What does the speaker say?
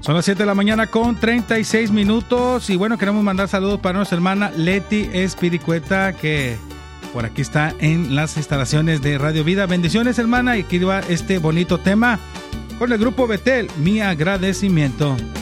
Son las 7 de la mañana con 36 minutos. Y bueno, queremos mandar saludos para nuestra hermana Leti Espiricueta, que por aquí está en las instalaciones de Radio Vida. Bendiciones, hermana, y aquí va este bonito tema con el grupo Betel, Mi Agradecimiento.